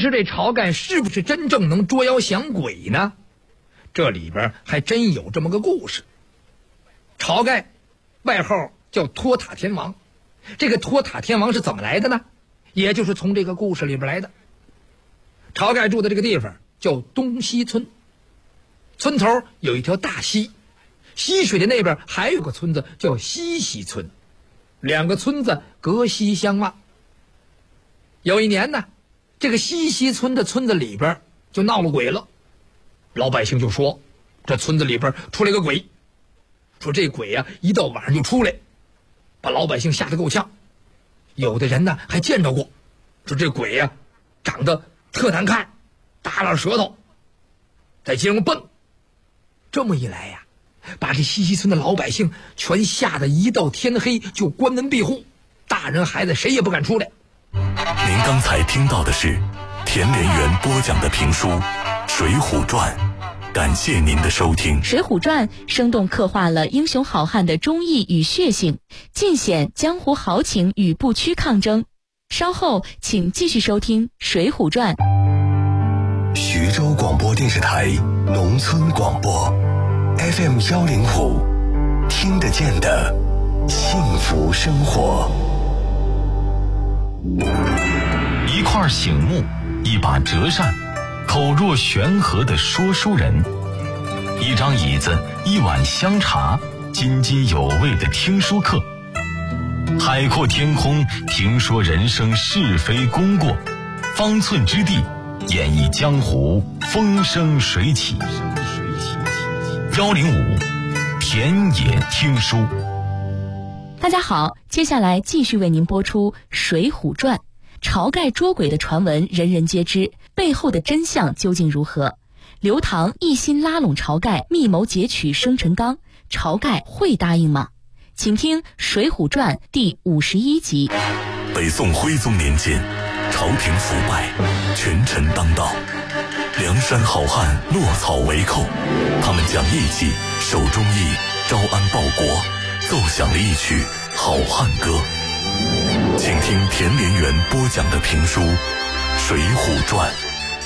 实这晁盖是不是真正能捉妖降鬼呢？这里边还真有这么个故事。晁盖外号叫托塔天王，这个托塔天王是怎么来的呢？也就是从这个故事里边来的。晁盖住的这个地方叫东溪村，村头有一条大溪，溪水的那边还有个村子叫西溪村，两个村子隔溪相望。有一年呢，这个西溪村的村子里边就闹了鬼了，老百姓就说这村子里边出来个鬼，说这鬼啊一到晚上就出来，把老百姓吓得够呛。有的人呢还见着过，说这鬼呀长得特难看，耷拉舌头，在街上蹦。这么一来呀，把这西溪村的老百姓全吓得一到天黑就关门闭户，大人孩子谁也不敢出来。 您刚才听到的是田连元播讲的评书《水浒传》，感谢您的收听。 《水浒传》生动刻画了英雄好汉的忠义与血性，尽显江湖豪情与不屈抗争。稍后请继续收听《水浒传》。 徐州广播电视台农村广播 FM 105，听得见的幸福生活。 一块醒目，一把折扇，口若悬河的说书人，一张椅子，一碗香茶，津津有味的听书课。海阔天空，听说人生是非功过，方寸之地，演绎江湖风生水起。105田野听书。 大家好，接下来继续为您播出《水浒传》。晁盖捉鬼的传闻人人皆知，背后的真相究竟如何？刘唐一心拉拢晁盖，密谋劫取生辰纲，晁盖会答应吗？请听《水浒传》第51集。 北宋徽宗年间，朝廷腐败，权臣当道，梁山好汉落草为寇，他们讲义气，守忠义，招安报国，奏响了一曲好汉歌。请听田连元播讲的评书《水浒传》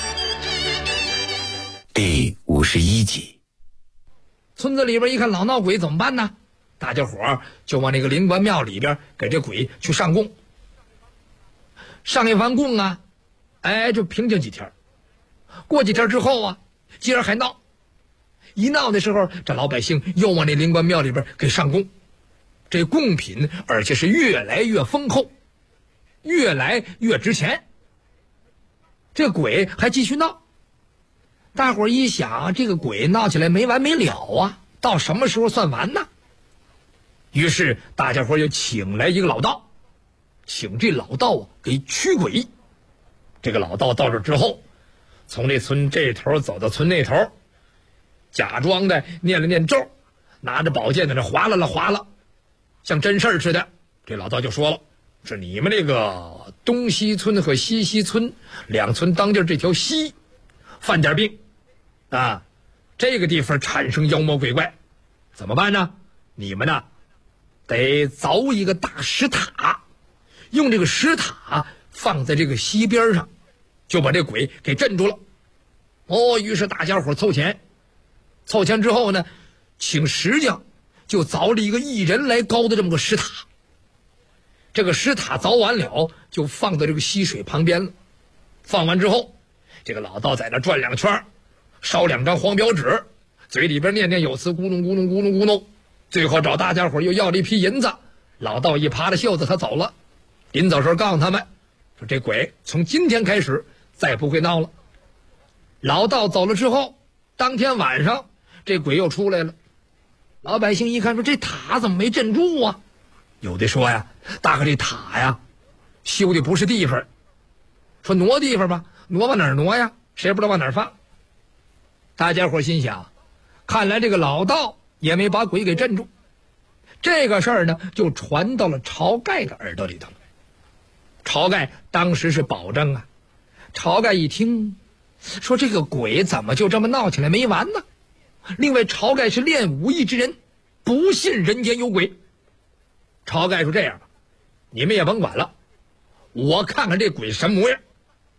第51集。 村子里边一看老闹鬼怎么办呢？大家伙就往那个灵官庙里边给这鬼去上供。上一番供啊，就平静几天。过几天之后啊，接着还闹。一闹的时候，这老百姓又往那灵官庙里边给上供。这贡品而且是越来越丰厚，越来越值钱。这鬼还继续闹。大伙儿一想，这个鬼闹起来没完没了啊，到什么时候算完呢？于是大家伙儿又请来一个老道，请这老道给驱鬼。这个老道到这之后，从这村这头走到村那头，假装的念了念咒，拿着宝剑在那划拉了划拉，像真事儿似的。这老道就说了，是你们这个东溪村和西溪村两村当地这条溪犯点病啊，这个地方产生妖魔鬼怪，怎么办呢？你们呢得凿一个大石塔，用这个石塔放在这个溪边上，就把这鬼给镇住了。于是大家伙凑钱之后呢，请石匠就凿了一个1人来高的这么个石塔。这个石塔凿完了，就放在这个溪水旁边了。放完之后，这个老道在那转2圈，烧2张黄表纸，嘴里边念念有词，咕咚咕咚咕咚咕咚，最后找大家伙又要了一批银子。老道一扒了袖子，他走了。临走时候告诉他们说，这鬼从今天开始再不会闹了。老道走了之后，当天晚上这鬼又出来了。老百姓一看说，这塔怎么没镇住啊？有的说呀，大概这塔呀修的不是地方，说挪地方吧，挪往哪儿挪呀？谁也不知道往哪儿放。大家伙心想，看来这个老道也没把鬼给镇住。这个事儿呢，就传到了晁盖的耳朵里头了。晁盖当时是保证啊。晁盖一听说，这个鬼怎么就这么闹起来没完呢？另外晁盖是练武艺之人，不信人间有鬼。晁盖说，这样吧，你们也甭管了，我看看这鬼什么模样。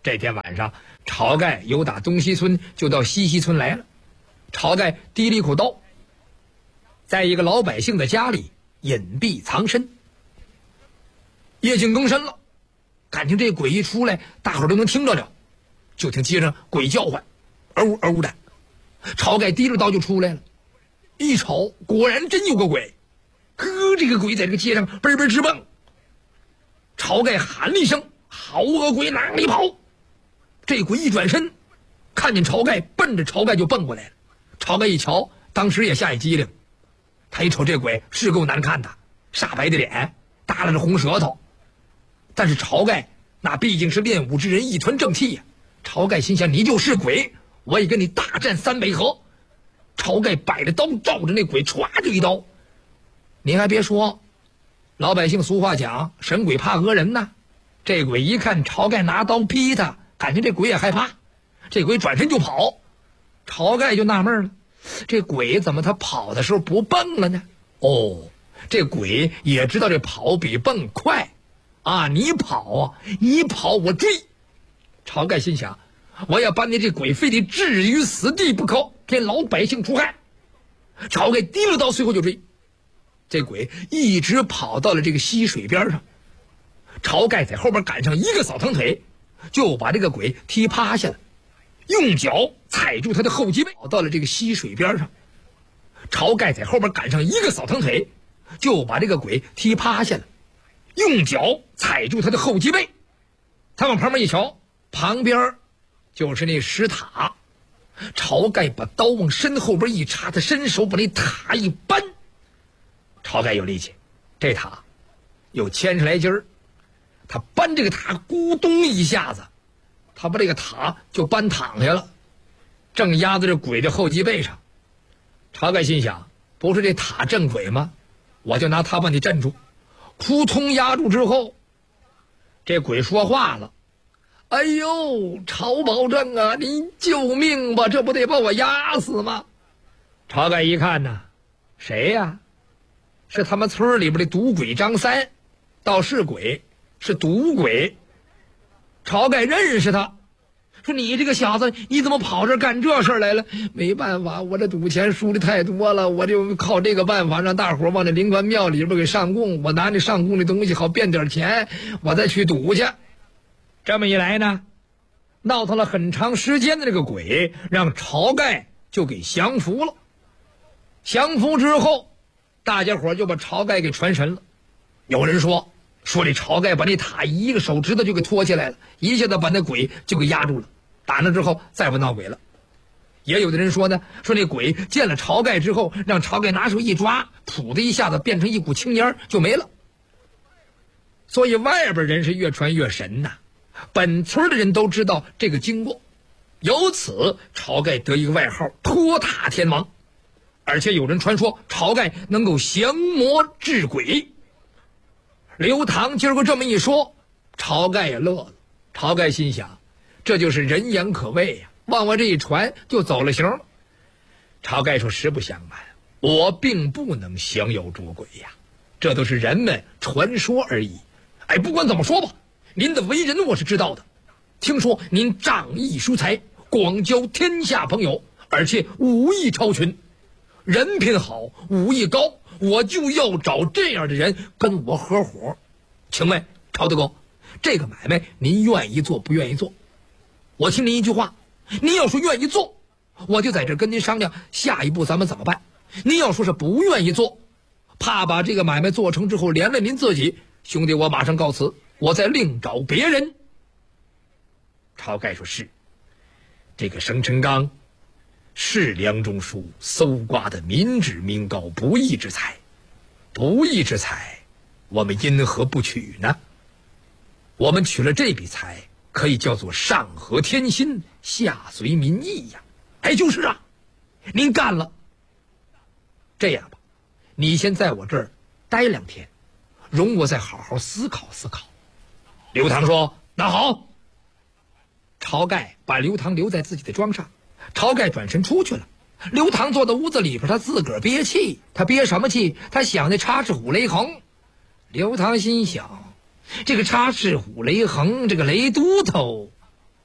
这天晚上，晁盖由打东西村就到西溪村来了。晁盖提了一口刀，在一个老百姓的家里隐蔽藏身。夜静更深了，感情这鬼一出来，大伙儿都能听着了，就听街上鬼叫唤，嗷嗷的。晁盖提着刀就出来了，一瞅，果然真有个鬼。呵，这个鬼在这个街上嘣嘣直蹦。晁盖喊了一声：“好恶鬼，哪里跑！”这鬼一转身，看见晁盖，奔着晁盖就蹦过来了。晁盖一瞧，当时也吓一激灵。他一瞅这鬼是够难看的，煞白的脸，耷拉着红舌头。但是晁盖那毕竟是练武之人，一团正气呀。晁盖心想：你就是鬼，我也跟你大战3回合。晁盖摆着刀照着那鬼歘就一刀。你还别说，老百姓俗话讲，神鬼怕讹人呐。这鬼一看晁盖拿刀劈他，感情这鬼也害怕，这鬼转身就跑。晁盖就纳闷了，这鬼怎么他跑的时候不蹦了呢？哦，这鬼也知道这跑比蹦快啊！你跑我追。晁盖心想，我要把你这鬼非得置于死地不可，给老百姓除害。晁盖提了刀，随后就追。这鬼一直跑到了这个溪水边上，晁盖在后边赶上一个扫堂腿，就把这个鬼踢趴下了，用脚踩住他的后脊背，跑到了这个溪水边上。晁盖在后边赶上一个扫堂腿，就把这个鬼踢趴下了，用脚踩住他的后脊背。他往旁边一瞧，旁边就是那石塔。晁盖把刀往身后边一插，他伸手把那塔一搬。晁盖有力气，这塔有1000来斤儿，他搬这个塔，咕咚一下子，他把这个塔就搬躺下了，正压在这鬼的后脊背上。晁盖心想，不是这塔镇鬼吗？我就拿它把你镇住。扑通压住之后，这鬼说话了：“哎呦，晁保正啊，你救命吧，这不得把我压死吗？”晁盖一看呢，谁呀？是他们村里边的赌鬼张三，倒是鬼，是赌鬼。晁盖认识他，说：“你这个小子，你怎么跑这干这事来了？”没办法，我这赌钱输的太多了，我就靠这个办法让大伙往这灵官庙里边给上供，我拿那上供的东西好变点钱，我再去赌去。这么一来呢，闹腾了很长时间的这个鬼，让晁盖就给降服了。降服之后，大家伙就把晁盖给传神了。有人说这晁盖把那塔一个手指头就给托起来了，一下子把那鬼就给压住了，打那之后再不闹鬼了。也有的人说呢，那鬼见了晁盖之后，让晁盖拿手一抓，噗的一下子变成一股青烟就没了。所以外边人是越传越神呐，本村的人都知道这个经过，由此晁盖得一个外号托塔天王。而且有人传说晁盖能够降魔治鬼。刘唐今儿个这么一说，晁盖也乐了。晁盖心想，这就是人言可畏呀，往我这一传就走了形了。晁盖说：“实不相瞒，我并不能降妖捉鬼呀，这都是人们传说而已。哎，不管怎么说吧，您的为人我是知道的。听说您仗义疏财，广交天下朋友，而且武艺超群，人品好，武艺高，我就要找这样的人跟我合伙。请问晁德公，这个买卖您愿意做不愿意做？我听您一句话，您要说愿意做，我就在这跟您商量下一步咱们怎么办。您要说是不愿意做，怕把这个买卖做成之后连累您自己，兄弟我马上告辞，我再另找别人。”晁盖说：“是，这个生辰纲是梁中书搜刮的民脂民膏，不义之财，不义之财，我们因何不取呢？我们取了这笔财，可以叫做上合天心，下随民意呀。”哎，就是啊，您干了。这样吧，你先在我这儿待2天，容我再好好思考思考。刘唐说：“那好。”晁盖把刘唐留在自己的庄上，晁盖转身出去了。刘唐坐在屋子里边，他自个儿憋气。他憋什么气？他想那插翅虎雷横。刘唐心想，这个插翅虎雷横，这个雷都头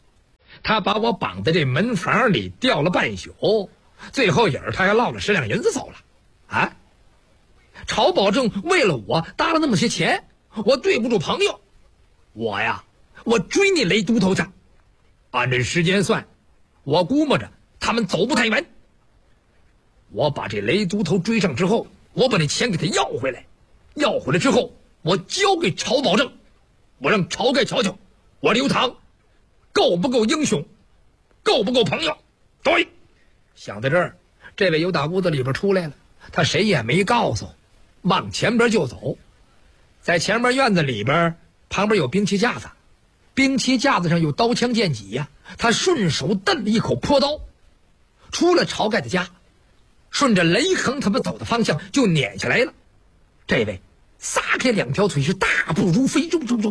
他把我绑在这门房里吊了半宿，最后影他还落了10两银子走了。啊，曹保正为了我搭了那么些钱，我对不住朋友，我追你雷都头去。按这时间算，我估摸着他们走不太远。我把这雷都头追上之后，我把那钱给他要回来，之后我交给曹保正，我让晁盖瞧瞧我刘唐够不够英雄，够不够朋友。对，想到这儿，这位由大屋子里边出来了，他谁也没告诉，往前边就走。在前面院子里边，旁边有兵器架子，兵器架子上有刀枪剑戟呀，他顺手蹬了一口坡刀，出了晁盖的家，顺着雷横他们走的方向就撵下来了。这位撒开2条腿是大步如飞，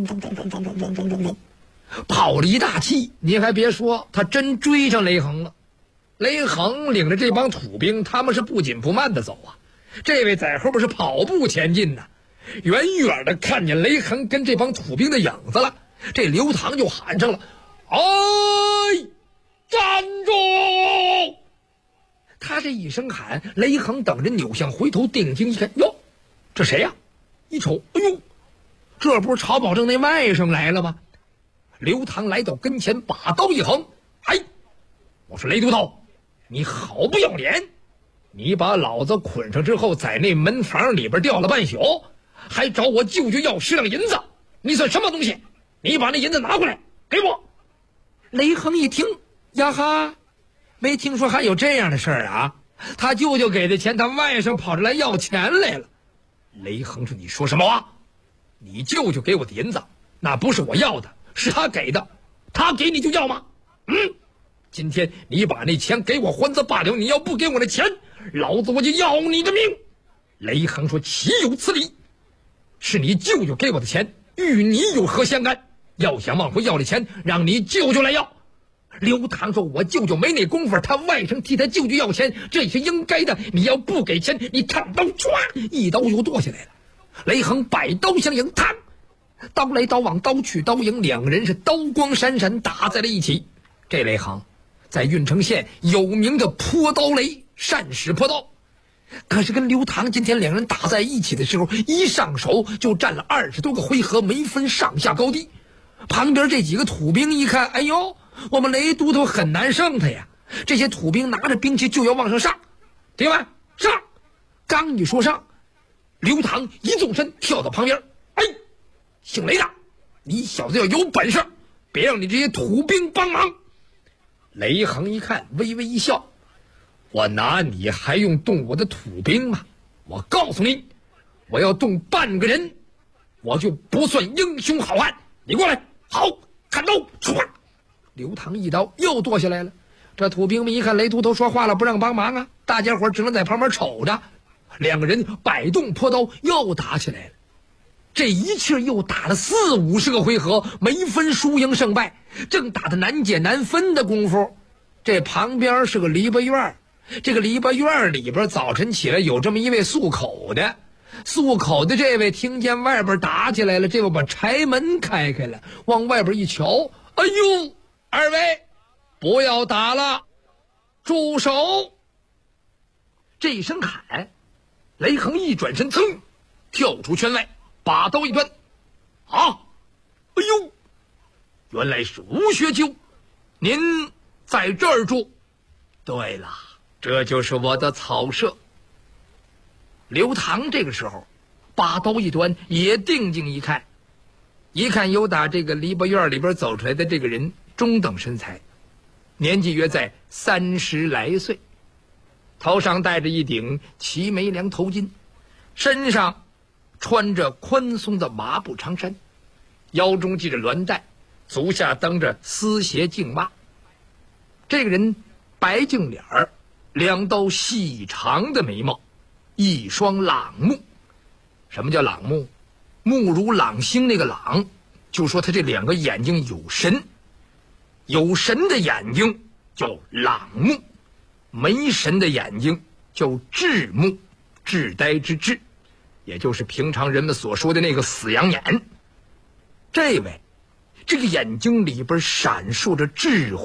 跑了一大气。你还别说，他真追上雷横了。雷横领着这帮土兵，他们是不紧不慢的走啊。这位在后边是跑步前进呢，远远的看见雷横跟这帮土兵的影子了，这刘唐就喊上了：“哎，站住！”他这一声喊，雷横等人扭向回头，定睛一看，哟，这谁呀？一瞅，哎呦，这不是曹保正那外甥来了吗？刘唐来到跟前，把刀一横：“哎，我说雷都头，你好不要脸！你把老子捆上之后，在那门房里边吊了半宿，还找我舅舅要10两银子，你算什么东西？你把那银子拿回来给我！”雷横一听，呀哈，没听说还有这样的事儿啊！他舅舅给的钱，他外甥跑着来要钱来了。雷横说：“你说什么话？你舅舅给我的银子，那不是我要的，是他给的，他给你就要吗？今天你把那钱给我还则罢了，你要不给我那钱，老子我就要你的命！”雷横说：“岂有此理！是你舅舅给我的钱，与你有何相干？要想往回要这钱，让你舅舅来要。”刘唐说：“我舅舅没那功夫，他外甥替他舅舅要钱，这是应该的。你要不给钱，你看刀，唰，一刀就剁下来了。”雷横摆刀相迎，嘡，刀来刀往，刀去刀迎，两个人是刀光闪闪打在了一起。这雷横在郓城县有名的泼刀雷，善使泼刀。可是跟刘唐今天两人打在一起的时候，一上手就战了20多个回合，没分上下高低。旁边这几个土兵一看，哎呦，我们雷都头很难胜他呀！这些土兵拿着兵器就要往上上，对吧？上！刚一说上，刘唐一纵身跳到旁边，哎，姓雷的，你小子要有本事，别让你这些土兵帮忙。雷横一看，微微一笑：“我拿你还用动我的土兵吗？我告诉你，我要动半个人，我就不算英雄好汉。你过来，好，砍刀！”唰，刘唐一刀又剁下来了。这土兵们一看雷都头说话了，不让帮忙啊，大家伙只能在旁边瞅着。两个人摆动泼刀，又打起来了。这一气又打了40-50个回合，没分输赢胜败，正打得难解难分的功夫，这旁边是个篱笆院。这个篱笆院里边，早晨起来有这么一位宿口的。宿口的这位听见外边打起来了，这位把柴门开了，往外边一瞧，哎呦，二位不要打了，住手！这一声喊，雷横一转身，噌，跳出圈外，把刀一端，啊，哎呦，原来是吴学究，您在这儿住？对了，这就是我的草舍。刘唐这个时候把刀一端，也定睛一看，有打这个篱笆院里边走出来的这个人，中等身材，年纪约在30来岁，头上戴着一顶齐眉梁头巾，身上穿着宽松的麻布长衫，腰中系着鸾带，足下蹬着丝鞋净袜。这个人白净脸儿，2道细长的眉毛，一双朗目。什么叫朗目？目如朗星那个朗，就说他这2个眼睛有神，有神的眼睛叫朗目，没神的眼睛叫滞目，滞呆之滞，也就是平常人们所说的那个死羊眼。这位，这个眼睛里边闪烁着智慧。